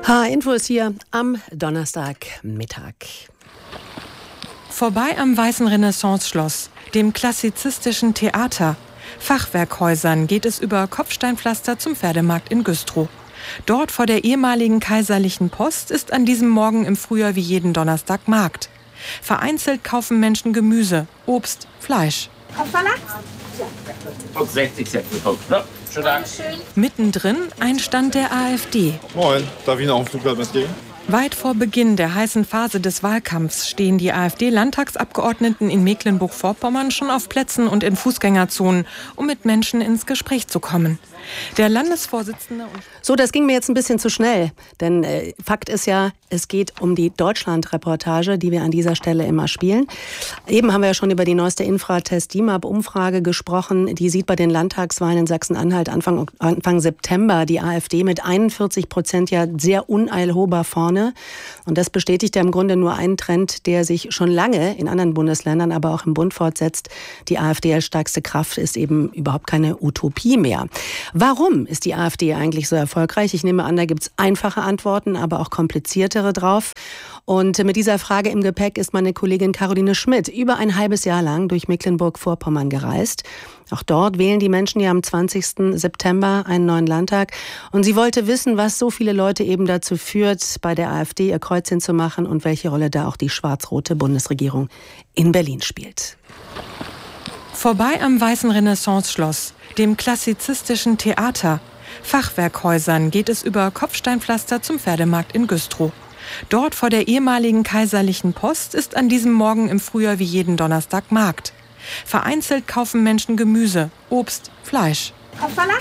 H-Info ist hier am Donnerstagmittag. Vorbei am Weißen Renaissance-Schloss, dem klassizistischen Theater, Fachwerkhäusern geht es über Kopfsteinpflaster zum Pferdemarkt in Güstrow. Dort vor der ehemaligen Kaiserlichen Post ist an diesem Morgen im Frühjahr wie jeden Donnerstag Markt. Vereinzelt kaufen Menschen Gemüse, Obst, Fleisch. Kopfsalat? 60 Cent bekommen. Ja, schönen Dank. Mittendrin ein Stand der AfD. Moin, darf ich noch auf dem Flugblatt was geben? Weit vor Beginn der heißen Phase des Wahlkampfs stehen die AfD-Landtagsabgeordneten in Mecklenburg-Vorpommern schon auf Plätzen und in Fußgängerzonen, um mit Menschen ins Gespräch zu kommen. Der Landesvorsitzende... So, das ging mir jetzt ein bisschen zu schnell. Denn Fakt ist ja, es geht um die Deutschland-Reportage, die wir an dieser Stelle immer spielen. Eben haben wir ja schon über die neueste Infratest-DIMAP-Umfrage gesprochen. Die sieht bei den Landtagswahlen in Sachsen-Anhalt Anfang September die AfD mit 41% ja sehr uneilhobar vorne. Und das bestätigt ja im Grunde nur einen Trend, der sich schon lange in anderen Bundesländern, aber auch im Bund fortsetzt. Die AfD als stärkste Kraft ist eben überhaupt keine Utopie mehr. Warum ist die AfD eigentlich so erfolgreich? Ich nehme an, da gibt es einfache Antworten, aber auch kompliziertere drauf. Und mit dieser Frage im Gepäck ist meine Kollegin Caroline Schmidt über ein halbes Jahr lang durch Mecklenburg-Vorpommern gereist. Auch dort wählen die Menschen ja am 20. September einen neuen Landtag. Und sie wollte wissen, was so viele Leute eben dazu führt, bei der AfD ihr Kreuzchen zu machen und welche Rolle da auch die schwarz-rote Bundesregierung in Berlin spielt. Vorbei am Weißen Renaissance-Schloss, dem klassizistischen Theater, Fachwerkhäusern geht es über Kopfsteinpflaster zum Pferdemarkt in Güstrow. Dort vor der ehemaligen Kaiserlichen Post ist an diesem Morgen im Frühjahr wie jeden Donnerstag Markt. Vereinzelt kaufen Menschen Gemüse, Obst, Fleisch. Kopfsalat?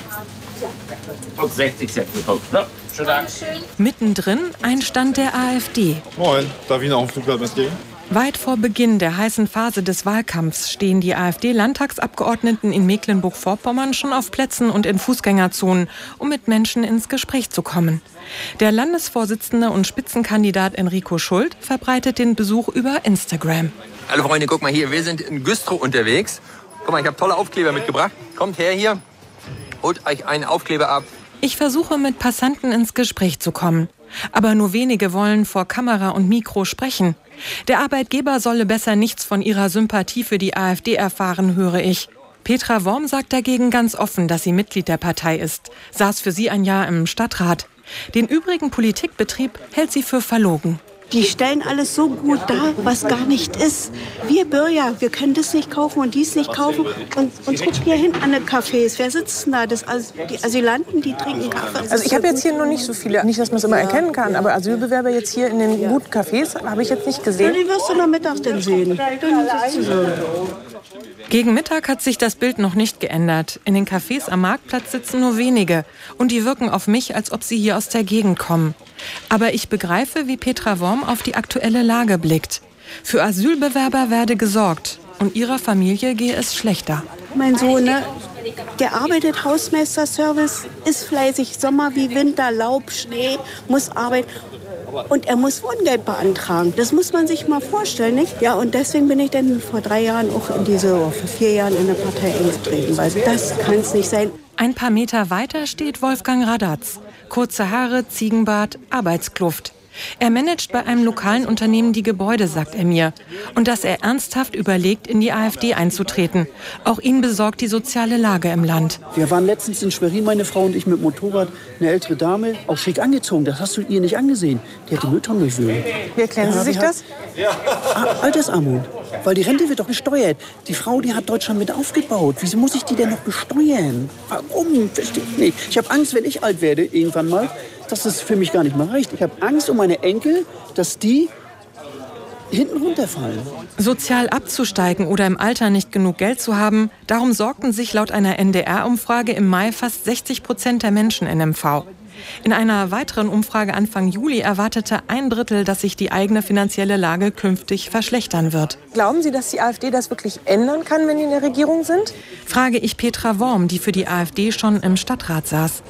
60 Cent bekommen. Ja, schönen Dank. Mittendrin ein Stand der AfD. Moin, darf ich noch auf dem Flugblatt was geben? Weit vor Beginn der heißen Phase des Wahlkampfs stehen die AfD-Landtagsabgeordneten in Mecklenburg-Vorpommern schon auf Plätzen und in Fußgängerzonen, um mit Menschen ins Gespräch zu kommen. Der Landesvorsitzende und Spitzenkandidat Enrico Schult verbreitet den Besuch über Instagram. Hallo Freunde, guck mal hier, wir sind in Güstrow unterwegs. Guck mal, ich habe tolle Aufkleber mitgebracht. Kommt her hier, holt euch einen Aufkleber ab. Ich versuche mit Passanten ins Gespräch zu kommen. Aber nur wenige wollen vor Kamera und Mikro sprechen. Der Arbeitgeber solle besser nichts von ihrer Sympathie für die AfD erfahren, höre ich. Petra Worm sagt dagegen ganz offen, dass sie Mitglied der Partei ist, saß für sie ein Jahr im Stadtrat. Den übrigen Politikbetrieb hält sie für verlogen. Die stellen alles so gut dar, was gar nicht ist. Wir Bürger, wir können das nicht kaufen und dies nicht kaufen. Und guck hier hinten an den Cafés. Wer sitzt denn da? Die Asylanten, die trinken Kaffee. Also ich habe jetzt hier noch nicht so viele, nicht, dass man es immer erkennen kann, aber Asylbewerber jetzt hier in den guten Cafés habe ich jetzt nicht gesehen. Ja, die wirst du nachmittags dann sehen. Gegen Mittag hat sich das Bild noch nicht geändert. In den Cafés am Marktplatz sitzen nur wenige. Und die wirken auf mich, als ob sie hier aus der Gegend kommen. Aber ich begreife, wie Petra Worm auf die aktuelle Lage blickt. Für Asylbewerber werde gesorgt. Und ihrer Familie gehe es schlechter. Mein Sohn, der arbeitet Hausmeisterservice, ist fleißig, Sommer wie Winter, Laub, Schnee, muss arbeiten. Und er muss Wohngeld beantragen. Das muss man sich mal vorstellen, nicht? Ja, und deswegen bin ich dann vor 3 Jahren auch vor 4 Jahren in der Partei eingetreten, weil das kann es nicht sein. Ein paar Meter weiter steht Wolfgang Radatz. Kurze Haare, Ziegenbart, Arbeitskluft. Er managt bei einem lokalen Unternehmen die Gebäude, sagt er mir. Und dass er ernsthaft überlegt, in die AfD einzutreten. Auch ihn besorgt die soziale Lage im Land. Wir waren letztens in Schwerin, meine Frau und ich, mit dem Motorrad. Eine ältere Dame, auch schick angezogen. Das hast du ihr nicht angesehen. Die hat die Mülltonnen durchwühlt. Wie erklären Sie sich das? Altersarmut. Weil die Rente wird doch besteuert. Die Frau, die hat Deutschland mit aufgebaut. Wieso muss ich die denn noch besteuern? Warum? Verstehe ich nicht. Ich habe Angst, wenn ich alt werde, irgendwann mal, dass es für mich gar nicht mehr reicht. Ich habe Angst um meine Enkel, dass die hinten runterfallen. Sozial abzusteigen oder im Alter nicht genug Geld zu haben, darum sorgten sich laut einer NDR-Umfrage im Mai fast 60% der Menschen in MV. In einer weiteren Umfrage Anfang Juli erwartete 1/3, dass sich die eigene finanzielle Lage künftig verschlechtern wird. Glauben Sie, dass die AfD das wirklich ändern kann, wenn die in der Regierung sind? Frage ich Petra Worm, die für die AfD schon im Stadtrat saß.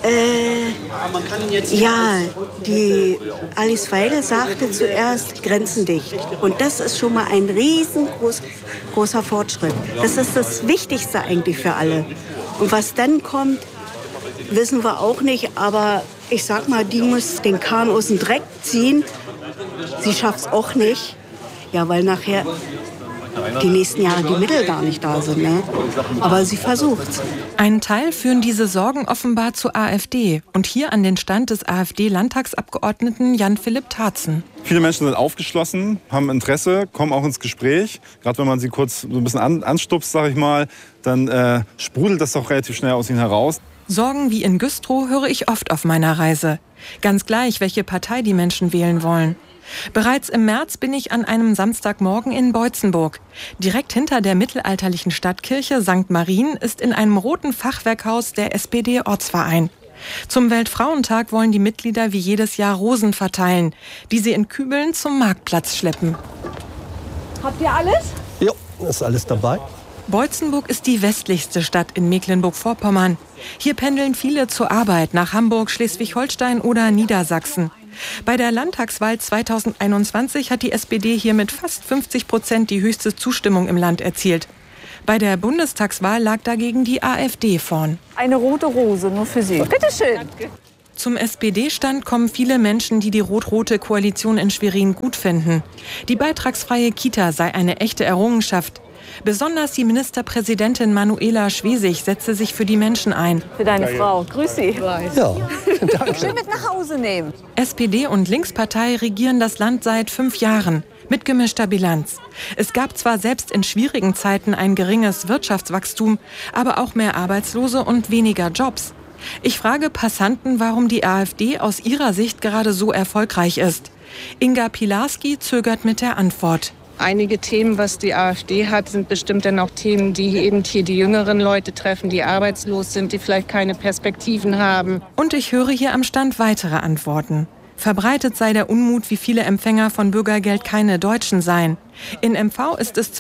Ja, die Alice Weidel sagte zuerst Grenzen dicht. Und das ist schon mal ein riesengroßer Fortschritt. Das ist das Wichtigste eigentlich für alle. Und was dann kommt, wissen wir auch nicht, aber Ich sag mal, die muss den Kahn aus dem Dreck ziehen. Sie schafft's auch nicht. Ja, weil nachher die nächsten Jahre die Mittel gar nicht da sind. Ne? Aber sie versucht's. Einen Teil führen diese Sorgen offenbar zur AfD. Und hier an den Stand des AfD-Landtagsabgeordneten Jan-Philipp Tarzen. Viele Menschen sind aufgeschlossen, haben Interesse, kommen auch ins Gespräch. Gerade wenn man sie kurz so ein bisschen anstupst, sag ich mal, dann sprudelt das doch relativ schnell aus ihnen heraus. Sorgen wie in Güstrow höre ich oft auf meiner Reise. Ganz gleich, welche Partei die Menschen wählen wollen. Bereits im März bin ich an einem Samstagmorgen in Beutzenburg. Direkt hinter der mittelalterlichen Stadtkirche St. Marien ist in einem roten Fachwerkhaus der SPD-Ortsverein. Zum Weltfrauentag wollen die Mitglieder wie jedes Jahr Rosen verteilen, die sie in Kübeln zum Marktplatz schleppen. Habt ihr alles? Ja, ist alles dabei. Beutzenburg ist die westlichste Stadt in Mecklenburg-Vorpommern. Hier pendeln viele zur Arbeit nach Hamburg, Schleswig-Holstein oder Niedersachsen. Bei der Landtagswahl 2021 hat die SPD hier mit fast 50% die höchste Zustimmung im Land erzielt. Bei der Bundestagswahl lag dagegen die AfD vorn. Eine rote Rose, nur für Sie. Bitte schön. Zum SPD-Stand kommen viele Menschen, die die rot-rote Koalition in Schwerin gut finden. Die beitragsfreie Kita sei eine echte Errungenschaft. Besonders die Ministerpräsidentin Manuela Schwesig setze sich für die Menschen ein. Für deine Frau. Grüß Sie. Ja, danke. Schön mit nach Hause nehmen. SPD und Linkspartei regieren das Land seit 5 Jahren. Mit gemischter Bilanz. Es gab zwar selbst in schwierigen Zeiten ein geringes Wirtschaftswachstum, aber auch mehr Arbeitslose und weniger Jobs. Ich frage Passanten, warum die AfD aus ihrer Sicht gerade so erfolgreich ist. Inga Pilarski zögert mit der Antwort. Einige Themen, was die AfD hat, sind bestimmt dann auch Themen, die eben hier die jüngeren Leute treffen, die arbeitslos sind, die vielleicht keine Perspektiven haben. Und ich höre hier am Stand weitere Antworten. Verbreitet sei der Unmut, wie viele Empfänger von Bürgergeld keine Deutschen seien. In MV ist es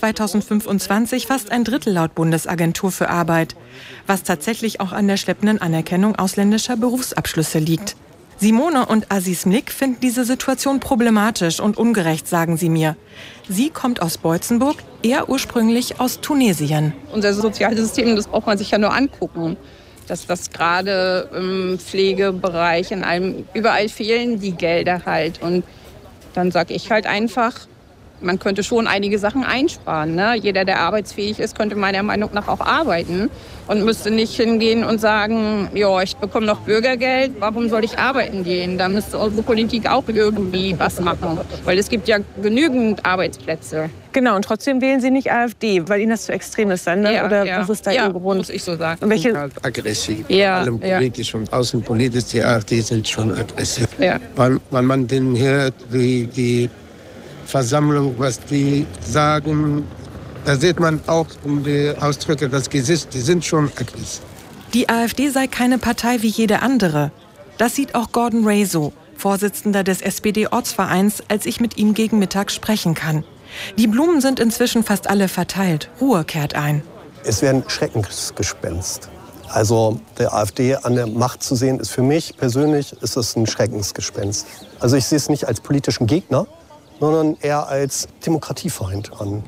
2025 fast ein Drittel laut Bundesagentur für Arbeit, was tatsächlich auch an der schleppenden Anerkennung ausländischer Berufsabschlüsse liegt. Simone und Aziz Mlik finden diese Situation problematisch und ungerecht, sagen sie mir. Sie kommt aus Beutzenburg, er ursprünglich aus Tunesien. Unser Sozialsystem, das braucht man sich ja nur angucken. Dass das gerade im Pflegebereich, in allem, überall fehlen die Gelder halt. Und dann sage ich halt einfach, man könnte schon einige Sachen einsparen. Ne? Jeder, der arbeitsfähig ist, könnte meiner Meinung nach auch arbeiten und müsste nicht hingehen und sagen, ja, ich bekomme noch Bürgergeld, warum soll ich arbeiten gehen? Da müsste unsere Politik auch irgendwie was machen, weil es gibt ja genügend Arbeitsplätze. Genau, und trotzdem wählen Sie nicht AfD, weil Ihnen das zu extrem ist dann, ne? Ja, Oder ja. was ist da Ihr Grund? Muss ich so sagen. Und welche? Halt aggressiv. Ja, allem politisch und außenpolitisch, die AfD sind schon aggressiv. Ja. Weil man den hört, die Versammlung, was die sagen, da sieht man auch um die Ausdrücke, das Gesicht, die sind schon aggressiv. Die AfD sei keine Partei wie jede andere. Das sieht auch Gordon Ray so, Vorsitzender des SPD-Ortsvereins, als ich mit ihm gegen Mittag sprechen kann. Die Blumen sind inzwischen fast alle verteilt. Ruhe kehrt ein. Es wäre ein Schreckensgespenst. Also der AfD an der Macht zu sehen, ist für mich persönlich ist es ein Schreckensgespenst. Also ich sehe es nicht als politischen Gegner, sondern eher als Demokratiefeind an.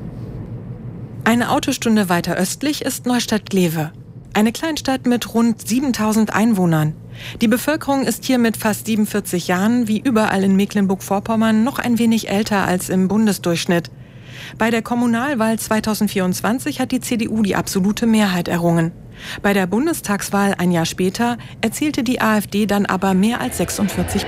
Eine Autostunde weiter östlich ist Neustadt-Glewe. Eine Kleinstadt mit rund 7000 Einwohnern. Die Bevölkerung ist hier mit fast 47 Jahren, wie überall in Mecklenburg-Vorpommern, noch ein wenig älter als im Bundesdurchschnitt. Bei der Kommunalwahl 2024 hat die CDU die absolute Mehrheit errungen. Bei der Bundestagswahl ein Jahr später erzielte die AfD dann aber mehr als 46%.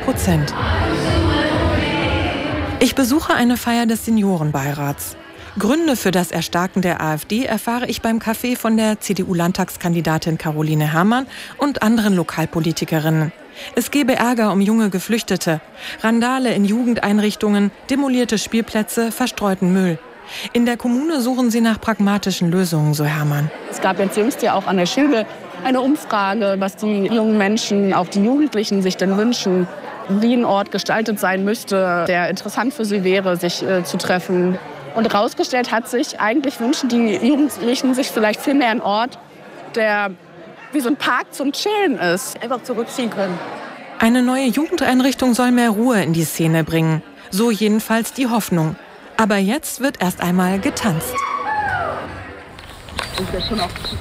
Ich besuche eine Feier des Seniorenbeirats. Gründe für das Erstarken der AfD erfahre ich beim Café von der CDU-Landtagskandidatin Caroline Herrmann und anderen Lokalpolitikerinnen. Es gebe Ärger um junge Geflüchtete, Randale in Jugendeinrichtungen, demolierte Spielplätze, verstreuten Müll. In der Kommune suchen sie nach pragmatischen Lösungen, so Herrmann. Es gab jetzt jüngst ja auch an der Schilde eine Umfrage, was die jungen Menschen, auch die Jugendlichen sich denn wünschen, wie ein Ort gestaltet sein müsste, der interessant für sie wäre, sich zu treffen. Und herausgestellt hat sich, eigentlich wünschen die Jugendlichen sich vielleicht viel mehr einen Ort, der wie so ein Park zum Chillen ist, einfach zurückziehen können. Eine neue Jugendeinrichtung soll mehr Ruhe in die Szene bringen. So jedenfalls die Hoffnung. Aber jetzt wird erst einmal getanzt.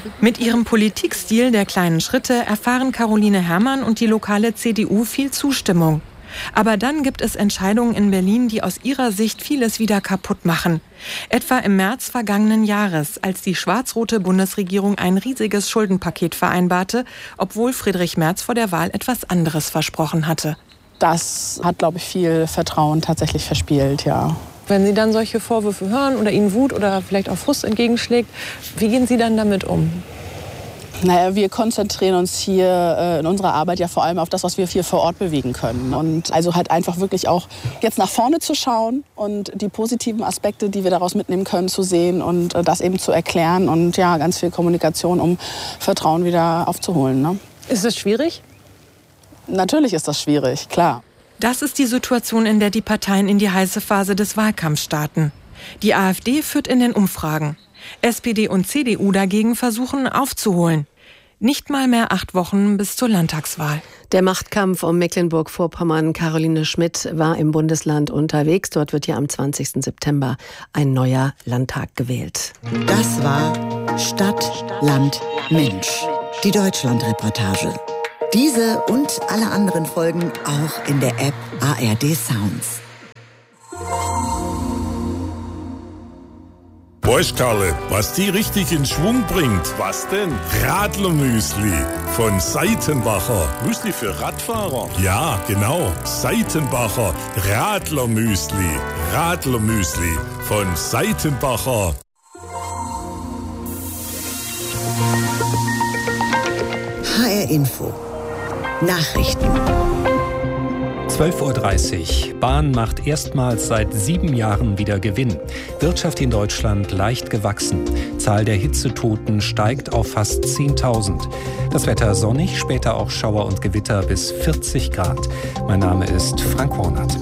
Mit ihrem Politikstil der kleinen Schritte erfahren Caroline Herrmann und die lokale CDU viel Zustimmung. Aber dann gibt es Entscheidungen in Berlin, die aus ihrer Sicht vieles wieder kaputt machen. Etwa im März vergangenen Jahres, als die schwarz-rote Bundesregierung ein riesiges Schuldenpaket vereinbarte, obwohl Friedrich Merz vor der Wahl etwas anderes versprochen hatte. Das hat, glaube ich, viel Vertrauen tatsächlich verspielt, ja. Wenn Sie dann solche Vorwürfe hören oder Ihnen Wut oder vielleicht auch Frust entgegenschlägt, wie gehen Sie dann damit um? Naja, wir konzentrieren uns hier in unserer Arbeit ja vor allem auf das, was wir hier vor Ort bewegen können. Und also halt einfach wirklich auch jetzt nach vorne zu schauen und die positiven Aspekte, die wir daraus mitnehmen können, zu sehen und das eben zu erklären und ja, ganz viel Kommunikation, um Vertrauen wieder aufzuholen. Ne? Ist es schwierig? Natürlich ist das schwierig, klar. Das ist die Situation, in der die Parteien in die heiße Phase des Wahlkampfs starten. Die AfD führt in den Umfragen. SPD und CDU dagegen versuchen aufzuholen. Nicht mal mehr 8 Wochen bis zur Landtagswahl. Der Machtkampf um Mecklenburg-Vorpommern. Caroline Schmidt war im Bundesland unterwegs. Dort wird ja am 20. September ein neuer Landtag gewählt. Das war Stadt, Land, Mensch. Die Deutschland-Reportage. Diese und alle anderen Folgen auch in der App ARD Sounds. Weißt Karle, was die richtig in Schwung bringt? Was denn? Radlermüsli von Seitenbacher. Müsli für Radfahrer? Ja, genau. Seitenbacher Radlermüsli. Radlermüsli von Seitenbacher. HR Info. Nachrichten. 12:30 Uhr. Bahn macht erstmals seit 7 Jahren wieder Gewinn. Wirtschaft in Deutschland leicht gewachsen. Zahl der Hitzetoten steigt auf fast 10.000. Das Wetter sonnig, später auch Schauer und Gewitter bis 40 Grad. Mein Name ist Frank Hornert.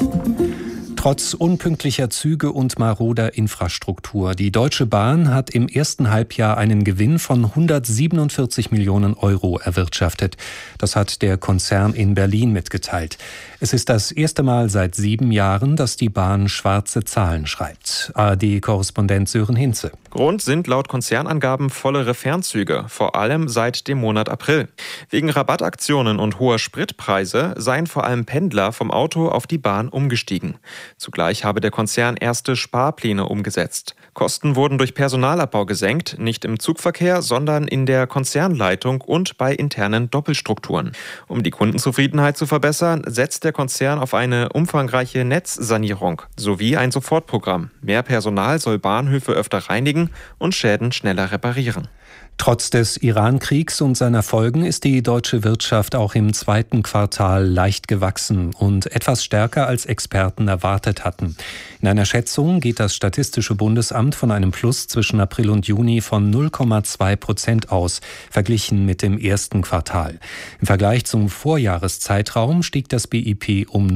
Trotz unpünktlicher Züge und maroder Infrastruktur. Die Deutsche Bahn hat im ersten Halbjahr einen Gewinn von 147 Millionen Euro erwirtschaftet. Das hat der Konzern in Berlin mitgeteilt. Es ist das erste Mal seit 7 Jahren, dass die Bahn schwarze Zahlen schreibt. ARD-Korrespondent Sören Hinze. Grund sind laut Konzernangaben vollere Fernzüge, vor allem seit dem Monat April. Wegen Rabattaktionen und hoher Spritpreise seien vor allem Pendler vom Auto auf die Bahn umgestiegen. Zugleich habe der Konzern erste Sparpläne umgesetzt. Kosten wurden durch Personalabbau gesenkt, nicht im Zugverkehr, sondern in der Konzernleitung und bei internen Doppelstrukturen. Um die Kundenzufriedenheit zu verbessern, setzt der Konzern auf eine umfangreiche Netzsanierung sowie ein Sofortprogramm. Mehr Personal soll Bahnhöfe öfter reinigen und Schäden schneller reparieren. Trotz des Iran-Kriegs und seiner Folgen ist die deutsche Wirtschaft auch im zweiten Quartal leicht gewachsen und etwas stärker als Experten erwartet hatten. In einer Schätzung geht das Statistische Bundesamt von einem Plus zwischen April und Juni von 0,2% aus, verglichen mit dem ersten Quartal. Im Vergleich zum Vorjahreszeitraum stieg das BIP um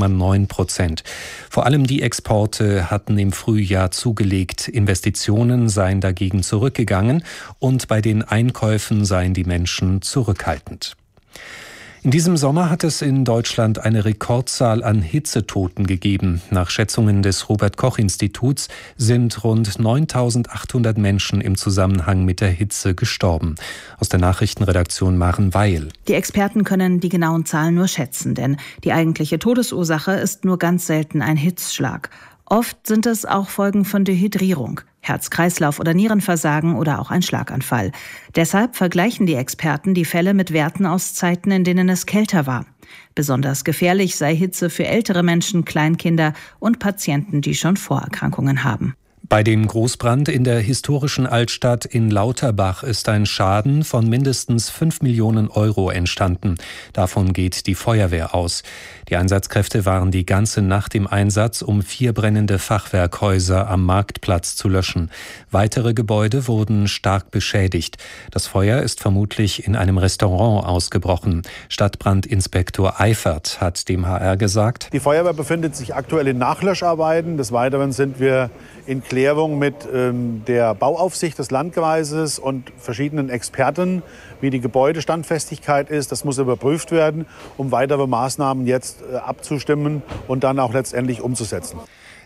0,9%. Vor allem die Exporte hatten im Frühjahr zugelegt, Investitionen seien dagegen zurückgegangen und bei den Einkäufen seien die Menschen zurückhaltend. In diesem Sommer hat es in Deutschland eine Rekordzahl an Hitzetoten gegeben. Nach Schätzungen des Robert-Koch-Instituts sind rund 9.800 Menschen im Zusammenhang mit der Hitze gestorben. Aus der Nachrichtenredaktion Maren Weil. Die Experten können die genauen Zahlen nur schätzen, denn die eigentliche Todesursache ist nur ganz selten ein Hitzschlag. Oft sind es auch Folgen von Dehydrierung, Herz-Kreislauf- oder Nierenversagen oder auch ein Schlaganfall. Deshalb vergleichen die Experten die Fälle mit Werten aus Zeiten, in denen es kälter war. Besonders gefährlich sei Hitze für ältere Menschen, Kleinkinder und Patienten, die schon Vorerkrankungen haben. Bei dem Großbrand in der historischen Altstadt in Lauterbach ist ein Schaden von mindestens 5 Millionen Euro entstanden. Davon geht die Feuerwehr aus. Die Einsatzkräfte waren die ganze Nacht im Einsatz, um 4 brennende Fachwerkhäuser am Marktplatz zu löschen. Weitere Gebäude wurden stark beschädigt. Das Feuer ist vermutlich in einem Restaurant ausgebrochen. Stadtbrandinspektor Eifert hat dem HR gesagt: Die Feuerwehr befindet sich aktuell in Nachlöscharbeiten. Des Weiteren sind wir in Klärung mit der Bauaufsicht des Landkreises und verschiedenen Experten, wie die Gebäudestandfestigkeit ist. Das muss überprüft werden, um weitere Maßnahmen jetzt abzustimmen und dann auch letztendlich umzusetzen.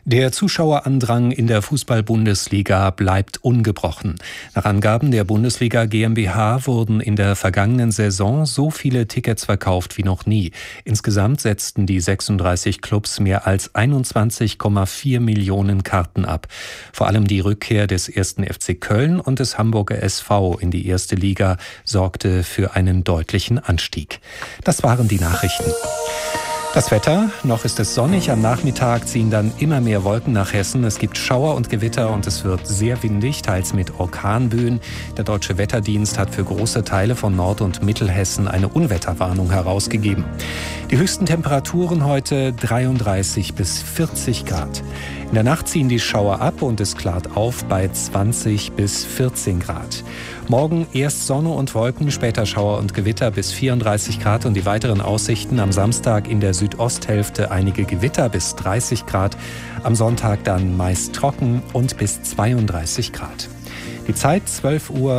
Der Zuschauerandrang in der Fußball-Bundesliga bleibt ungebrochen. Nach Angaben der Bundesliga GmbH wurden in der vergangenen Saison so viele Tickets verkauft wie noch nie. Insgesamt setzten die 36 Clubs mehr als 21,4 Millionen Karten ab. Vor allem die Rückkehr des 1. FC Köln und des Hamburger SV in die erste Liga sorgte für einen deutlichen Anstieg. Das waren die Nachrichten. Das Wetter, noch ist es sonnig, am Nachmittag ziehen dann immer mehr Wolken nach Hessen. Es gibt Schauer und Gewitter und es wird sehr windig, teils mit Orkanböen. Der Deutsche Wetterdienst hat für große Teile von Nord- und Mittelhessen eine Unwetterwarnung herausgegeben. Die höchsten Temperaturen heute 33 bis 40 Grad. In der Nacht ziehen die Schauer ab und es klart auf bei 20 bis 14 Grad. Morgen erst Sonne und Wolken, später Schauer und Gewitter bis 34 Grad und die weiteren Aussichten am Samstag in der Südosthälfte einige Gewitter bis 30 Grad, am Sonntag dann meist trocken und bis 32 Grad. Die Zeit 12:34 Uhr.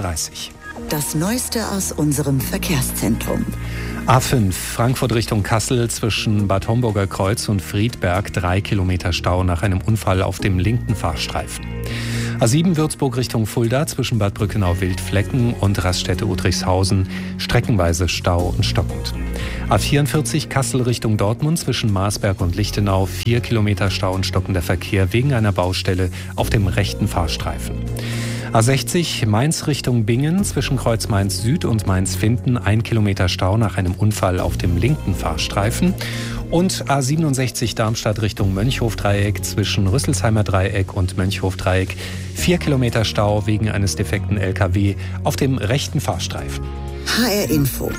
Das Neueste aus unserem Verkehrszentrum. A5 Frankfurt Richtung Kassel zwischen Bad Homburger Kreuz und Friedberg 3 Kilometer Stau nach einem Unfall auf dem linken Fahrstreifen. A7 Würzburg Richtung Fulda zwischen Bad Brückenau-Wildflecken und Raststätte-Udrichshausen streckenweise Stau und stockend. A44 Kassel Richtung Dortmund zwischen Marsberg und Lichtenau 4 Kilometer Stau und stockender Verkehr wegen einer Baustelle auf dem rechten Fahrstreifen. A60 Mainz Richtung Bingen zwischen Kreuz Mainz Süd und Mainz-Finden 1 Kilometer Stau nach einem Unfall auf dem linken Fahrstreifen. Und A67 Darmstadt Richtung Mönchhofdreieck zwischen Rüsselsheimer Dreieck und Mönchhofdreieck 4 Kilometer Stau wegen eines defekten LKW auf dem rechten Fahrstreifen. HR Info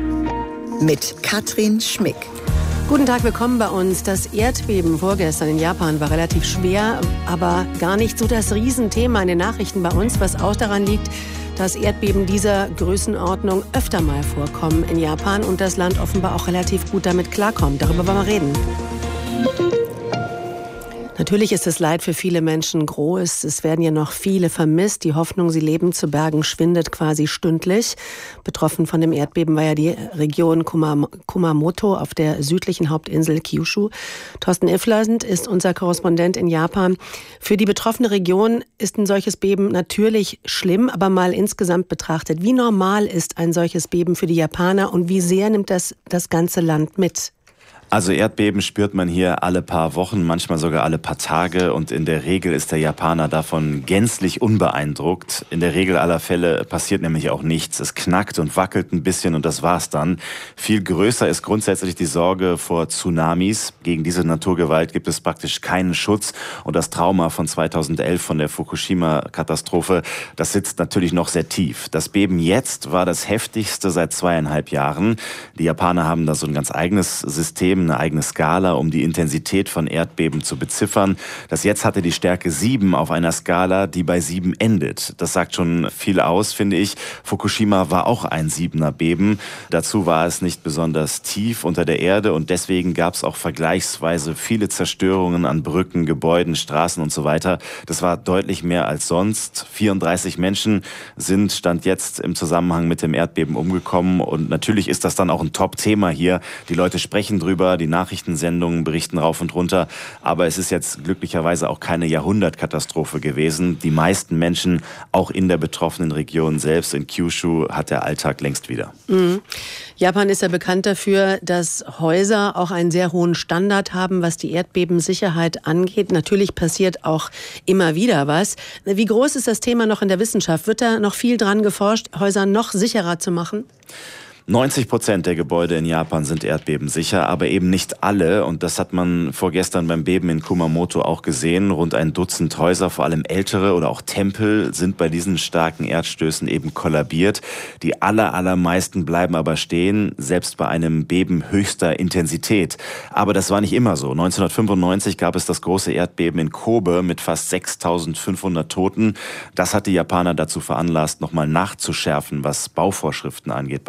mit Katrin Schmick. Guten Tag, willkommen bei uns. Das Erdbeben vorgestern in Japan war relativ schwer, aber gar nicht so das Riesenthema in den Nachrichten bei uns, was auch daran liegt, dass Erdbeben dieser Größenordnung öfter mal vorkommen in Japan und das Land offenbar auch relativ gut damit klarkommt. Darüber wollen wir reden. Natürlich ist das Leid für viele Menschen groß. Es werden ja noch viele vermisst. Die Hoffnung, sie leben zu bergen, schwindet quasi stündlich. Betroffen von dem Erdbeben war ja die Region Kumamoto auf der südlichen Hauptinsel Kyushu. Thorsten Iffland ist unser Korrespondent in Japan. Für die betroffene Region ist ein solches Beben natürlich schlimm, aber mal insgesamt betrachtet. Wie normal ist ein solches Beben für die Japaner und wie sehr nimmt das ganze Land mit? Also Erdbeben spürt man hier alle paar Wochen, manchmal sogar alle paar Tage und in der Regel ist der Japaner davon gänzlich unbeeindruckt. In der Regel aller Fälle passiert nämlich auch nichts. Es knackt und wackelt ein bisschen und das war's dann. Viel größer ist grundsätzlich die Sorge vor Tsunamis. Gegen diese Naturgewalt gibt es praktisch keinen Schutz und das Trauma von 2011 von der Fukushima-Katastrophe, das sitzt natürlich noch sehr tief. Das Beben jetzt war das heftigste seit 2,5 Jahren. Die Japaner haben da so ein ganz eigenes System, eine eigene Skala, um die Intensität von Erdbeben zu beziffern. Das jetzt hatte die Stärke 7 auf einer Skala, die bei 7 endet. Das sagt schon viel aus, finde ich. Fukushima war auch ein 7er Beben. Dazu war es nicht besonders tief unter der Erde und deswegen gab es auch vergleichsweise viele Zerstörungen an Brücken, Gebäuden, Straßen und so weiter. Das war deutlich mehr als sonst. 34 Menschen sind Stand jetzt im Zusammenhang mit dem Erdbeben umgekommen und natürlich ist das dann auch ein Top-Thema hier. Die Leute sprechen drüber. Die Nachrichtensendungen berichten rauf und runter. Aber es ist jetzt glücklicherweise auch keine Jahrhundertkatastrophe gewesen. Die meisten Menschen, auch in der betroffenen Region selbst, in Kyushu, hat der Alltag längst wieder. Mhm. Japan ist ja bekannt dafür, dass Häuser auch einen sehr hohen Standard haben, was die Erdbebensicherheit angeht. Natürlich passiert auch immer wieder was. Wie groß ist das Thema noch in der Wissenschaft? Wird da noch viel dran geforscht, Häuser noch sicherer zu machen? 90% der Gebäude in Japan sind erdbebensicher, aber eben nicht alle. Und das hat man vorgestern beim Beben in Kumamoto auch gesehen. Rund ein Dutzend Häuser, vor allem ältere oder auch Tempel, sind bei diesen starken Erdstößen eben kollabiert. Die allermeisten bleiben aber stehen, selbst bei einem Beben höchster Intensität. Aber das war nicht immer so. 1995 gab es das große Erdbeben in Kobe mit fast 6.500 Toten. Das hat die Japaner dazu veranlasst, nochmal nachzuschärfen, was Bauvorschriften angeht beispielsweise.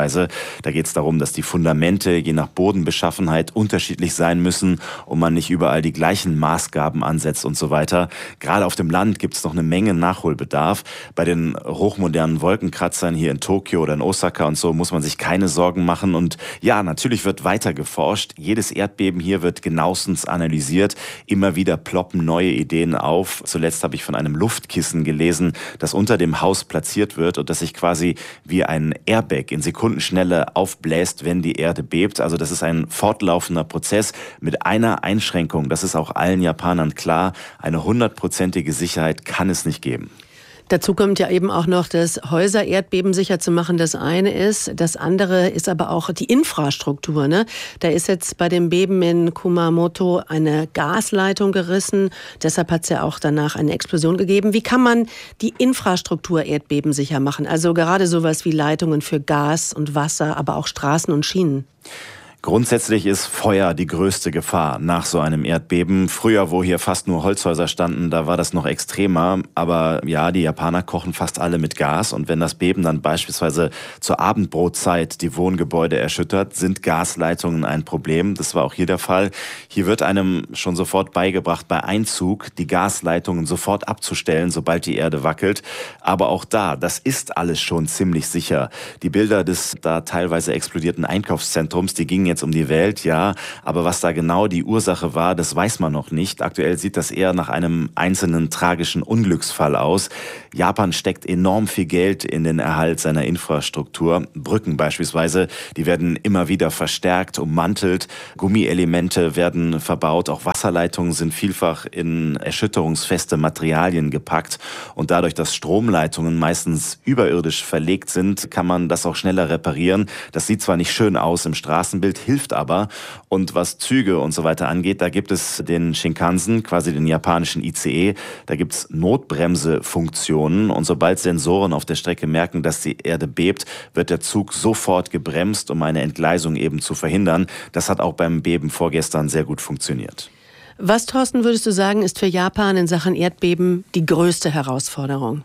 beispielsweise. Da geht es darum, dass die Fundamente je nach Bodenbeschaffenheit unterschiedlich sein müssen und man nicht überall die gleichen Maßgaben ansetzt und so weiter. Gerade auf dem Land gibt es noch eine Menge Nachholbedarf. Bei den hochmodernen Wolkenkratzern hier in Tokio oder in Osaka und so muss man sich keine Sorgen machen. Und ja, natürlich wird weiter geforscht. Jedes Erdbeben hier wird genauestens analysiert. Immer wieder ploppen neue Ideen auf. Zuletzt habe ich von einem Luftkissen gelesen, das unter dem Haus platziert wird und das sich quasi wie ein Airbag in Sekundenschnelle aufbläst, wenn die Erde bebt. Also das ist ein fortlaufender Prozess mit einer Einschränkung. Das ist auch allen Japanern klar. Eine 100%ige Sicherheit kann es nicht geben. Dazu kommt ja eben auch noch, dass Häuser erdbebensicher zu machen, das eine ist. Das andere ist aber auch die Infrastruktur, ne? Da ist jetzt bei dem Beben in Kumamoto eine Gasleitung gerissen. Deshalb hat es ja auch danach eine Explosion gegeben. Wie kann man die Infrastruktur erdbebensicher machen? Also gerade sowas wie Leitungen für Gas und Wasser, aber auch Straßen und Schienen. Grundsätzlich ist Feuer die größte Gefahr nach so einem Erdbeben. Früher, wo hier fast nur Holzhäuser standen, da war das noch extremer. Aber ja, die Japaner kochen fast alle mit Gas. Und wenn das Beben dann beispielsweise zur Abendbrotzeit die Wohngebäude erschüttert, sind Gasleitungen ein Problem. Das war auch hier der Fall. Hier wird einem schon sofort beigebracht, bei Einzug die Gasleitungen sofort abzustellen, sobald die Erde wackelt. Aber auch da, das ist alles schon ziemlich sicher. Die Bilder des da teilweise explodierten Einkaufszentrums, die gingen jetzt um die Welt, ja, aber was da genau die Ursache war, das weiß man noch nicht. Aktuell sieht das eher nach einem einzelnen tragischen Unglücksfall aus. Japan steckt enorm viel Geld in den Erhalt seiner Infrastruktur. Brücken beispielsweise, die werden immer wieder verstärkt, ummantelt. Gummielemente werden verbaut. Auch Wasserleitungen sind vielfach in erschütterungsfeste Materialien gepackt. Und dadurch, dass Stromleitungen meistens überirdisch verlegt sind, kann man das auch schneller reparieren. Das sieht zwar nicht schön aus im Straßenbild, hilft aber. Und was Züge und so weiter angeht, da gibt es den Shinkansen, quasi den japanischen ICE. Da gibt es Notbremsefunktionen. Und sobald Sensoren auf der Strecke merken, dass die Erde bebt, wird der Zug sofort gebremst, um eine Entgleisung eben zu verhindern. Das hat auch beim Beben vorgestern sehr gut funktioniert. Was, Thorsten, würdest du sagen, ist für Japan in Sachen Erdbeben die größte Herausforderung?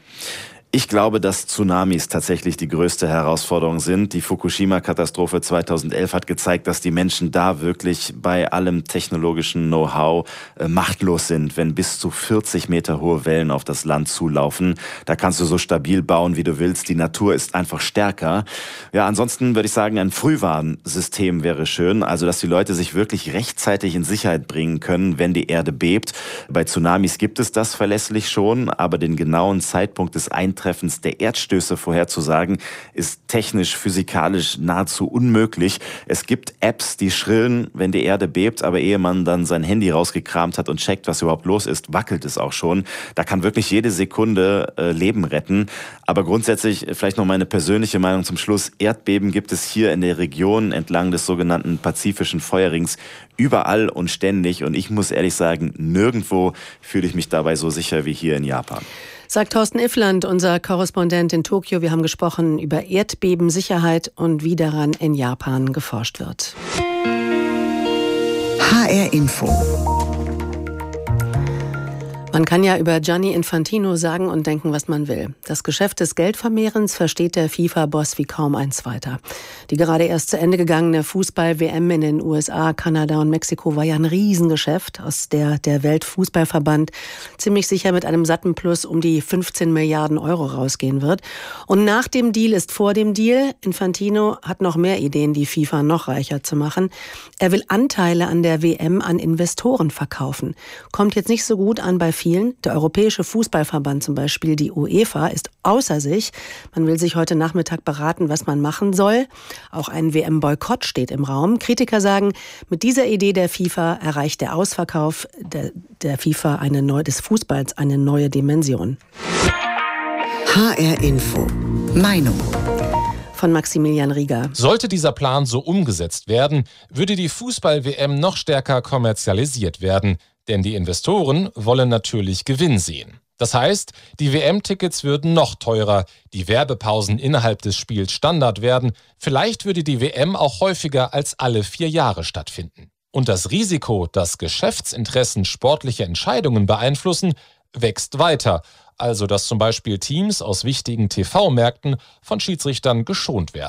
Ich glaube, dass Tsunamis tatsächlich die größte Herausforderung sind. Die Fukushima-Katastrophe 2011 hat gezeigt, dass die Menschen da wirklich bei allem technologischen Know-how machtlos sind, wenn bis zu 40 Meter hohe Wellen auf das Land zulaufen. Da kannst du so stabil bauen, wie du willst. Die Natur ist einfach stärker. Ja, ansonsten würde ich sagen, ein Frühwarnsystem wäre schön. Also, dass die Leute sich wirklich rechtzeitig in Sicherheit bringen können, wenn die Erde bebt. Bei Tsunamis gibt es das verlässlich schon, aber den genauen Zeitpunkt des Eintreffens der Erdstöße vorherzusagen, ist technisch, physikalisch nahezu unmöglich. Es gibt Apps, die schrillen, wenn die Erde bebt, aber ehe man dann sein Handy rausgekramt hat und checkt, was überhaupt los ist, wackelt es auch schon. Da kann wirklich jede Sekunde Leben retten. Aber grundsätzlich vielleicht noch meine persönliche Meinung zum Schluss. Erdbeben gibt es hier in der Region entlang des sogenannten Pazifischen Feuerrings überall und ständig. Und ich muss ehrlich sagen, nirgendwo fühle ich mich dabei so sicher wie hier in Japan. Sagt Thorsten Iffland, unser Korrespondent in Tokio. Wir haben gesprochen über Erdbebensicherheit und wie daran in Japan geforscht wird. HR Info. Man kann ja über Gianni Infantino sagen und denken, was man will. Das Geschäft des Geldvermehrens versteht der FIFA-Boss wie kaum ein zweiter. Die gerade erst zu Ende gegangene Fußball-WM in den USA, Kanada und Mexiko war ja ein Riesengeschäft, aus der Weltfußballverband ziemlich sicher mit einem satten Plus um die 15 Milliarden Euro rausgehen wird. Und nach dem Deal ist vor dem Deal. Infantino hat noch mehr Ideen, die FIFA noch reicher zu machen. Er will Anteile an der WM an Investoren verkaufen. Kommt jetzt nicht so gut an bei vielen. Der Europäische Fußballverband zum Beispiel, die UEFA, ist außer sich. Man will sich heute Nachmittag beraten, was man machen soll. Auch ein WM-Boykott steht im Raum. Kritiker sagen, mit dieser Idee der FIFA erreicht der Ausverkauf der FIFA des Fußballs eine neue Dimension. HR Info. Meinung. Von Maximilian Rieger. Sollte dieser Plan so umgesetzt werden, würde die Fußball-WM noch stärker kommerzialisiert werden. Denn die Investoren wollen natürlich Gewinn sehen. Das heißt, die WM-Tickets würden noch teurer, die Werbepausen innerhalb des Spiels Standard werden, vielleicht würde die WM auch häufiger als alle 4 Jahre stattfinden. Und das Risiko, dass Geschäftsinteressen sportliche Entscheidungen beeinflussen, wächst weiter, also dass zum Beispiel Teams aus wichtigen TV-Märkten von Schiedsrichtern geschont werden.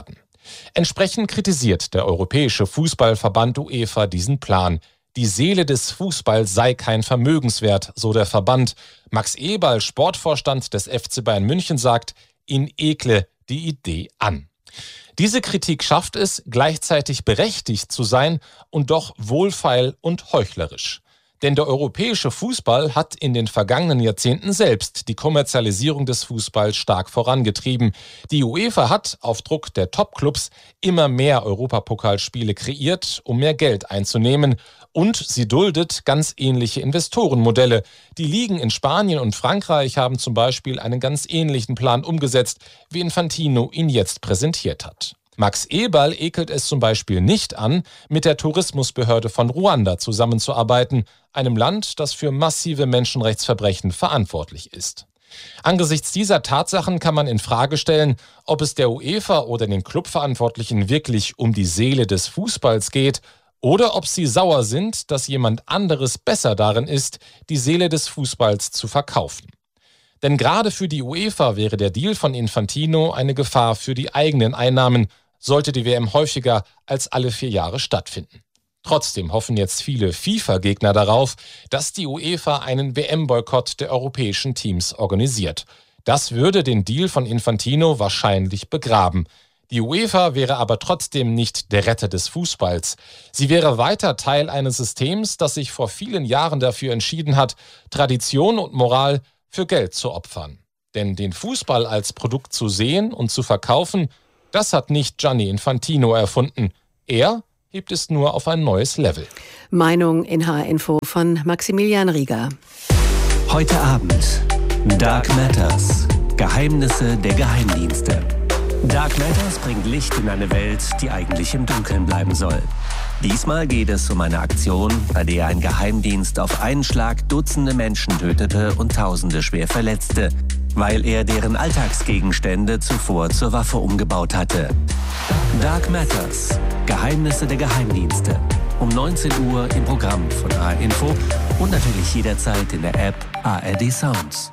Entsprechend kritisiert der Europäische Fußballverband UEFA diesen Plan. Die Seele des Fußballs sei kein Vermögenswert, so der Verband. Max Eberl, Sportvorstand des FC Bayern München, sagt, ihn ekle die Idee an. Diese Kritik schafft es, gleichzeitig berechtigt zu sein und doch wohlfeil und heuchlerisch. Denn der europäische Fußball hat in den vergangenen Jahrzehnten selbst die Kommerzialisierung des Fußballs stark vorangetrieben. Die UEFA hat auf Druck der Topclubs immer mehr Europapokalspiele kreiert, um mehr Geld einzunehmen. Und sie duldet ganz ähnliche Investorenmodelle. Die Ligen in Spanien und Frankreich haben zum Beispiel einen ganz ähnlichen Plan umgesetzt, wie Infantino ihn jetzt präsentiert hat. Max Eberl ekelt es zum Beispiel nicht an, mit der Tourismusbehörde von Ruanda zusammenzuarbeiten, einem Land, das für massive Menschenrechtsverbrechen verantwortlich ist. Angesichts dieser Tatsachen kann man in Frage stellen, ob es der UEFA oder den Clubverantwortlichen wirklich um die Seele des Fußballs geht oder ob sie sauer sind, dass jemand anderes besser darin ist, die Seele des Fußballs zu verkaufen. Denn gerade für die UEFA wäre der Deal von Infantino eine Gefahr für die eigenen Einnahmen, sollte die WM häufiger als alle 4 Jahre stattfinden. Trotzdem hoffen jetzt viele FIFA-Gegner darauf, dass die UEFA einen WM-Boykott der europäischen Teams organisiert. Das würde den Deal von Infantino wahrscheinlich begraben. Die UEFA wäre aber trotzdem nicht der Retter des Fußballs. Sie wäre weiter Teil eines Systems, das sich vor vielen Jahren dafür entschieden hat, Tradition und Moral für Geld zu opfern. Denn den Fußball als Produkt zu sehen und zu verkaufen, das hat nicht Gianni Infantino erfunden. Er hebt es nur auf ein neues Level. Meinung in HR Info von Maximilian Rieger. Heute Abend Dark Matters. Geheimnisse der Geheimdienste. Dark Matters bringt Licht in eine Welt, die eigentlich im Dunkeln bleiben soll. Diesmal geht es um eine Aktion, bei der ein Geheimdienst auf einen Schlag Dutzende Menschen tötete und Tausende schwer verletzte, weil er deren Alltagsgegenstände zuvor zur Waffe umgebaut hatte. Dark Matters. Geheimnisse der Geheimdienste. Um 19 Uhr im Programm von HR Info und natürlich jederzeit in der App ARD Sounds.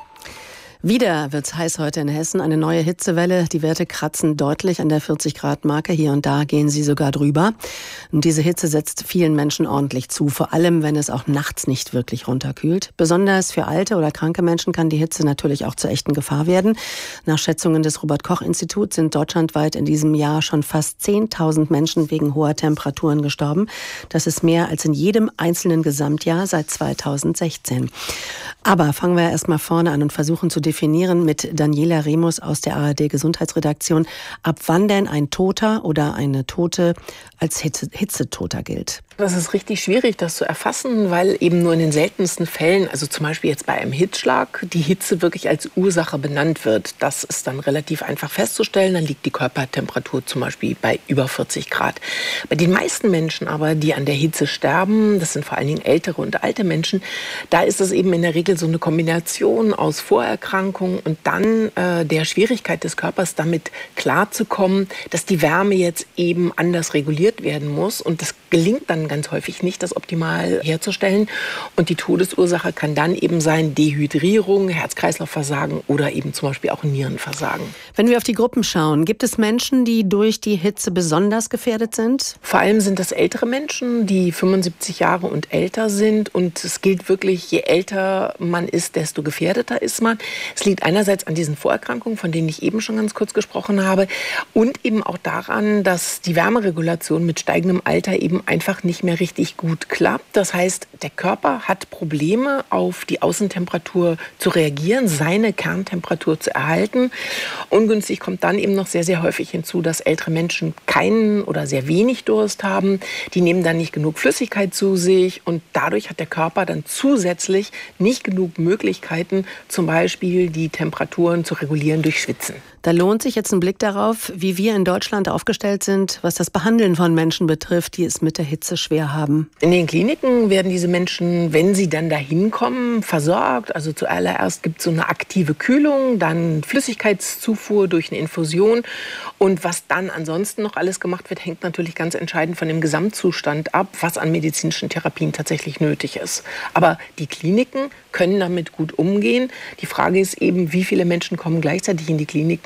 Wieder wird's heiß heute in Hessen, eine neue Hitzewelle. Die Werte kratzen deutlich an der 40-Grad-Marke. Hier und da gehen sie sogar drüber. Und diese Hitze setzt vielen Menschen ordentlich zu, vor allem wenn es auch nachts nicht wirklich runterkühlt. Besonders für alte oder kranke Menschen kann die Hitze natürlich auch zur echten Gefahr werden. Nach Schätzungen des Robert-Koch-Instituts sind deutschlandweit in diesem Jahr schon fast 10.000 Menschen wegen hoher Temperaturen gestorben. Das ist mehr als in jedem einzelnen Gesamtjahr seit 2016. Aber fangen wir erst mal vorne an und versuchen zu definieren mit Daniela Remus aus der ARD-Gesundheitsredaktion, ab wann denn ein Toter oder eine Tote als Hitzetoter gilt. Das ist richtig schwierig, das zu erfassen, weil eben nur in den seltensten Fällen, also zum Beispiel jetzt bei einem Hitzschlag, die Hitze wirklich als Ursache benannt wird. Das ist dann relativ einfach festzustellen. Dann liegt die Körpertemperatur zum Beispiel bei über 40 Grad. Bei den meisten Menschen aber, die an der Hitze sterben, das sind vor allen Dingen ältere und alte Menschen, da ist es eben in der Regel so eine Kombination aus Vorerkrankung und dann der Schwierigkeit des Körpers, damit klarzukommen, dass die Wärme jetzt eben anders reguliert werden muss. Und das gelingt dann ganz häufig nicht, das optimal herzustellen. Und die Todesursache kann dann eben sein Dehydrierung, Herz-Kreislauf-Versagen oder eben zum Beispiel auch Nierenversagen. Wenn wir auf die Gruppen schauen, gibt es Menschen, die durch die Hitze besonders gefährdet sind? Vor allem sind das ältere Menschen, die 75 Jahre und älter sind. Und es gilt wirklich, je älter man ist, desto gefährdeter ist man. Es liegt einerseits an diesen Vorerkrankungen, von denen ich eben schon ganz kurz gesprochen habe, und eben auch daran, dass die Wärmeregulation mit steigendem Alter eben einfach nicht mehr richtig gut klappt. Das heißt, der Körper hat Probleme, auf die Außentemperatur zu reagieren, seine Kerntemperatur zu erhalten. Ungünstig kommt dann eben noch sehr, sehr häufig hinzu, dass ältere Menschen keinen oder sehr wenig Durst haben. Die nehmen dann nicht genug Flüssigkeit zu sich und dadurch hat der Körper dann zusätzlich nicht genug Möglichkeiten, zum Beispiel die Temperaturen zu regulieren durch Schwitzen. Da lohnt sich jetzt ein Blick darauf, wie wir in Deutschland aufgestellt sind, was das Behandeln von Menschen betrifft, die es mit der Hitze schwer haben. In den Kliniken werden diese Menschen, wenn sie dann dahin kommen, versorgt. Also zuallererst gibt es so eine aktive Kühlung, dann Flüssigkeitszufuhr durch eine Infusion. Und was dann ansonsten noch alles gemacht wird, hängt natürlich ganz entscheidend von dem Gesamtzustand ab, was an medizinischen Therapien tatsächlich nötig ist. Aber die Kliniken können damit gut umgehen. Die Frage ist eben, wie viele Menschen kommen gleichzeitig in die Kliniken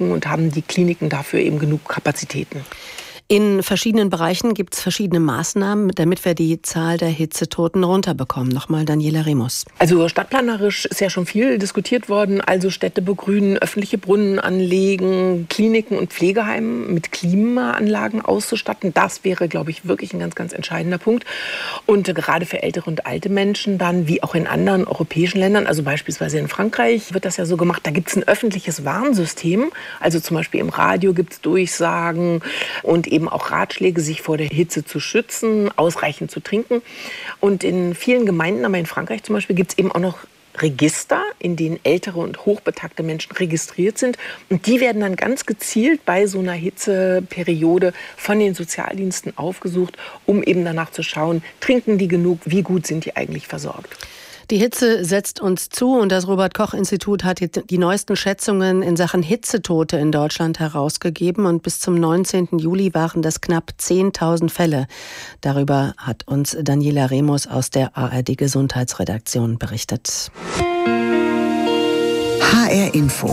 Kliniken und haben die Kliniken dafür eben genug Kapazitäten. In verschiedenen Bereichen gibt es verschiedene Maßnahmen, damit wir die Zahl der Hitzetoten runterbekommen. Nochmal Daniela Remus. Also stadtplanerisch ist ja schon viel diskutiert worden. Also Städte begrünen, öffentliche Brunnen anlegen, Kliniken und Pflegeheime mit Klimaanlagen auszustatten. Das wäre, glaube ich, wirklich ein ganz, ganz entscheidender Punkt. Und gerade für ältere und alte Menschen dann, wie auch in anderen europäischen Ländern, also beispielsweise in Frankreich wird das ja so gemacht, da gibt es ein öffentliches Warnsystem. Also zum Beispiel im Radio gibt es Durchsagen und eben auch Ratschläge, sich vor der Hitze zu schützen, ausreichend zu trinken. Und in vielen Gemeinden, aber in Frankreich zum Beispiel, gibt es eben auch noch Register, in denen ältere und hochbetagte Menschen registriert sind. Und die werden dann ganz gezielt bei so einer Hitzeperiode von den Sozialdiensten aufgesucht, um eben danach zu schauen, trinken die genug, wie gut sind die eigentlich versorgt. Die Hitze setzt uns zu und das Robert-Koch-Institut hat die neuesten Schätzungen in Sachen Hitzetote in Deutschland herausgegeben und bis zum 19. Juli waren das knapp 10.000 Fälle. Darüber hat uns Daniela Remus aus der ARD-Gesundheitsredaktion berichtet. HR Info.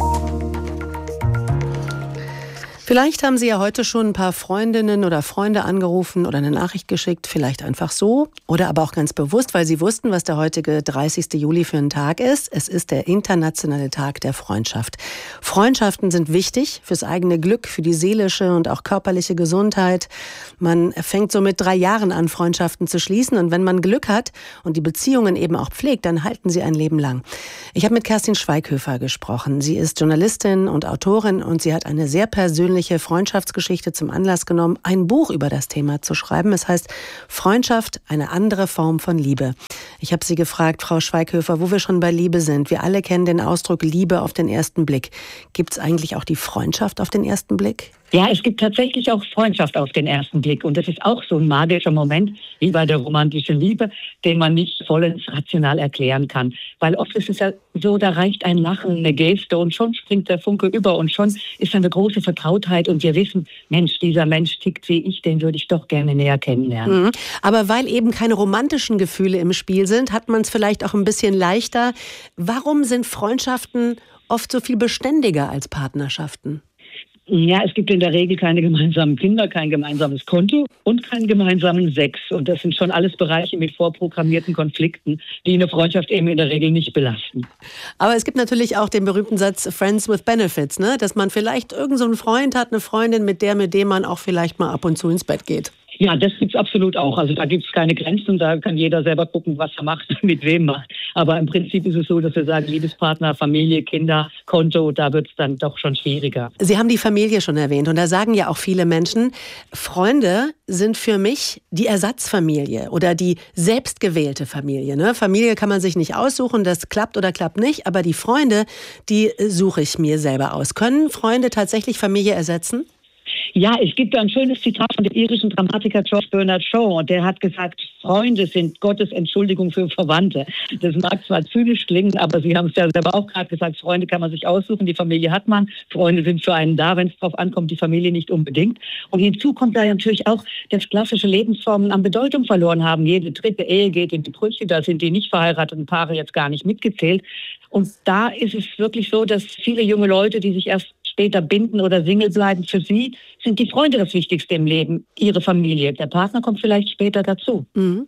Vielleicht haben Sie ja heute schon ein paar Freundinnen oder Freunde angerufen oder eine Nachricht geschickt, vielleicht einfach so oder aber auch ganz bewusst, weil Sie wussten, was der heutige 30. Juli für ein Tag ist. Es ist der internationale Tag der Freundschaft. Freundschaften sind wichtig fürs eigene Glück, für die seelische und auch körperliche Gesundheit. Man fängt so mit 3 Jahren an, Freundschaften zu schließen und wenn man Glück hat und die Beziehungen eben auch pflegt, dann halten sie ein Leben lang. Ich habe mit Kerstin Schweighöfer gesprochen. Sie ist Journalistin und Autorin und sie hat eine sehr persönliche Freundschaftsgeschichte zum Anlass genommen, ein Buch über das Thema zu schreiben. Es heißt Freundschaft, eine andere Form von Liebe. Ich habe sie gefragt, Frau Schweighöfer, wo wir schon bei Liebe sind. Wir alle kennen den Ausdruck Liebe auf den ersten Blick. Gibt es eigentlich auch die Freundschaft auf den ersten Blick? Ja, es gibt tatsächlich auch Freundschaft auf den ersten Blick. Und das ist auch so ein magischer Moment, wie bei der romantischen Liebe, den man nicht vollends rational erklären kann. Weil oft ist es ja so, da reicht ein Lachen, eine Geste und schon springt der Funke über und schon ist eine große Vertrautheit und wir wissen, Mensch, dieser Mensch tickt wie ich, den würde ich doch gerne näher kennenlernen. Aber weil eben keine romantischen Gefühle im Spiel sind, hat man es vielleicht auch ein bisschen leichter. Warum sind Freundschaften oft so viel beständiger als Partnerschaften? Ja, es gibt in der Regel keine gemeinsamen Kinder, kein gemeinsames Konto und keinen gemeinsamen Sex. Und das sind schon alles Bereiche mit vorprogrammierten Konflikten, die eine Freundschaft eben in der Regel nicht belasten. Aber es gibt natürlich auch den berühmten Satz Friends with Benefits, ne? Dass man vielleicht irgend so einen Freund hat, eine Freundin, mit dem man auch vielleicht mal ab und zu ins Bett geht. Ja, das gibt's absolut auch. Also da gibt's keine Grenzen, da kann jeder selber gucken, was er macht, mit wem macht. Aber im Prinzip ist es so, dass wir sagen, Liebespartner, Familie, Kinder, Konto, da wird's dann doch schon schwieriger. Sie haben die Familie schon erwähnt und da sagen ja auch viele Menschen, Freunde sind für mich die Ersatzfamilie oder die selbstgewählte Familie. Ne? Familie kann man sich nicht aussuchen, das klappt oder klappt nicht, aber die Freunde, die suche ich mir selber aus. Können Freunde tatsächlich Familie ersetzen? Ja, es gibt ein schönes Zitat von dem irischen Dramatiker George Bernard Shaw und der hat gesagt, Freunde sind Gottes Entschuldigung für Verwandte. Das mag zwar zynisch klingen, aber Sie haben es ja selber auch gerade gesagt, Freunde kann man sich aussuchen, die Familie hat man. Freunde sind für einen da, wenn es drauf ankommt, die Familie nicht unbedingt. Und hinzu kommt da natürlich auch, dass klassische Lebensformen an Bedeutung verloren haben. Jede dritte Ehe geht in die Brüche, da sind die nicht verheirateten Paare jetzt gar nicht mitgezählt. Und da ist es wirklich so, dass viele junge Leute, die sich erst später binden oder Single bleiben, für sie sind die Freunde das Wichtigste im Leben, ihre Familie. Der Partner kommt vielleicht später dazu.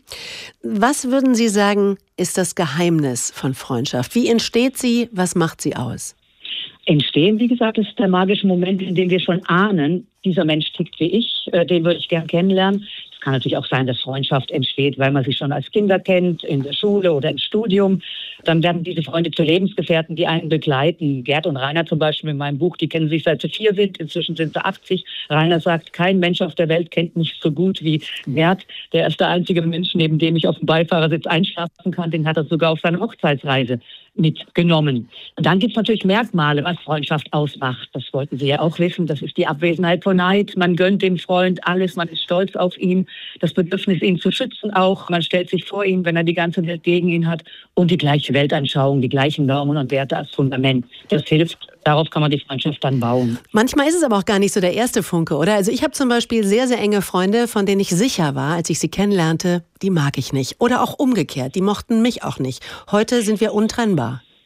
Was würden Sie sagen, ist das Geheimnis von Freundschaft? Wie entsteht sie? Was macht sie aus? Entstehen, wie gesagt, ist der magische Moment, in dem wir schon ahnen, dieser Mensch tickt wie ich, den würde ich gern kennenlernen. Es kann natürlich auch sein, dass Freundschaft entsteht, weil man sich schon als Kinder kennt, in der Schule oder im Studium. Dann werden diese Freunde zu Lebensgefährten, die einen begleiten. Gerd und Rainer zum Beispiel in meinem Buch, die kennen sich seit sie 4 sind. Inzwischen sind sie 80. Rainer sagt, kein Mensch auf der Welt kennt mich so gut wie Gerd. Der ist der einzige Mensch, neben dem ich auf dem Beifahrersitz einschlafen kann. Den hat er sogar auf seine Hochzeitsreise mitgenommen. Und dann gibt es natürlich Merkmale, was Freundschaft ausmacht. Das wollten Sie ja auch wissen. Das ist die Abwesenheit von Neid. Man gönnt dem Freund alles. Man ist stolz auf ihn. Das Bedürfnis, ihn zu schützen auch. Man stellt sich vor ihn, wenn er die ganze Welt gegen ihn hat. Und die gleiche Weltanschauung, die gleichen Normen und Werte als Fundament. Das hilft. Darauf kann man die Freundschaft dann bauen. Manchmal ist es aber auch gar nicht so der erste Funke, oder? Also ich habe zum Beispiel sehr, sehr enge Freunde, von denen ich sicher war, als ich sie kennenlernte, die mag ich nicht. Oder auch umgekehrt, die mochten mich auch nicht. Heute sind wir untrennbar.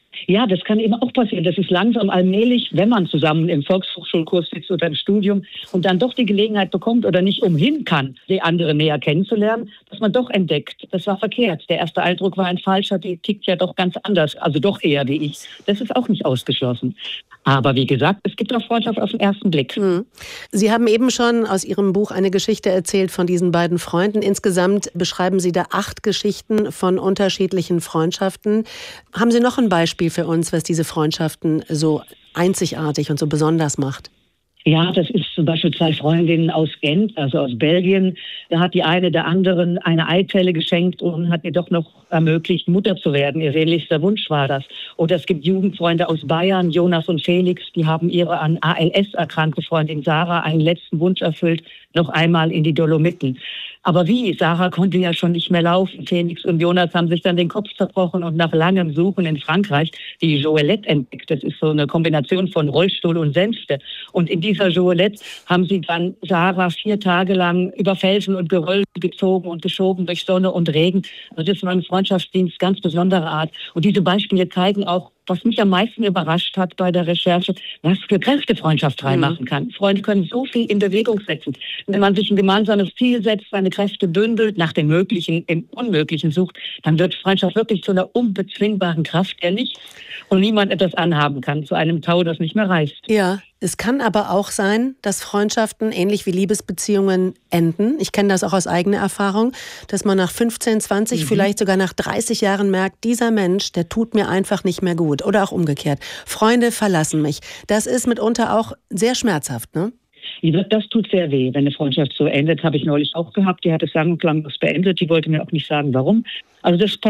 Ja, das kann eben auch passieren. Das ist langsam allmählich, wenn man zusammen im Volkshochschulkurs sitzt oder im Studium und dann doch die Gelegenheit bekommt oder nicht umhin kann, die andere näher kennenzulernen, dass man doch entdeckt, das war verkehrt. Der erste Eindruck war ein falscher, die tickt ja doch ganz anders, also doch eher wie ich. Das ist auch nicht ausgeschlossen. Aber wie gesagt, es gibt auch Freundschaft auf den ersten Blick. Sie haben eben schon aus Ihrem Buch eine Geschichte erzählt von diesen beiden Freunden. Insgesamt beschreiben Sie da 8 Geschichten von unterschiedlichen Freundschaften. Haben Sie noch ein Beispiel für uns, was diese Freundschaften so einzigartig und so besonders macht? Ja, das ist zum Beispiel 2 Freundinnen aus Gent, also aus Belgien. Da hat die eine der anderen eine Eizelle geschenkt und hat ihr doch noch ermöglicht, Mutter zu werden. Ihr sehnlichster Wunsch war das. Oder es gibt Jugendfreunde aus Bayern, Jonas und Felix, die haben ihre an ALS erkrankte Freundin Sarah einen letzten Wunsch erfüllt, noch einmal in die Dolomiten. Aber wie? Sarah konnte ja schon nicht mehr laufen. Felix und Jonas haben sich dann den Kopf zerbrochen und nach langem Suchen in Frankreich die Joëlette entdeckt. Das ist so eine Kombination von Rollstuhl und Sänfte. Und in dieser Joëlette haben sie dann Sarah 4 Tage lang über Felsen und Geröll gezogen und geschoben durch Sonne und Regen. Also das war ein Freundschaftsdienst ganz besonderer Art. Und diese Beispiele zeigen auch, was mich am meisten überrascht hat bei der Recherche, was für Kräfte Freundschaft reinmachen kann. Freunde können so viel in Bewegung setzen. Wenn man sich ein gemeinsames Ziel setzt, seine Kräfte bündelt, nach dem Möglichen im Unmöglichen sucht, dann wird Freundschaft wirklich zu einer unbezwingbaren Kraft, der nichts und niemand etwas anhaben kann, zu einem Tau, das nicht mehr reißt. Ja, es kann aber auch sein, dass Freundschaften ähnlich wie Liebesbeziehungen enden. Ich kenne das auch aus eigener Erfahrung, dass man nach 15, 20, vielleicht sogar nach 30 Jahren merkt, dieser Mensch, der tut mir einfach nicht mehr gut. Oder auch umgekehrt. Freunde verlassen mich. Das ist mitunter auch sehr schmerzhaft, ne? Das tut sehr weh, wenn eine Freundschaft so endet. Habe ich neulich auch gehabt. Die hat es sang- und klanglos beendet. Die wollte mir auch nicht sagen, warum. Also das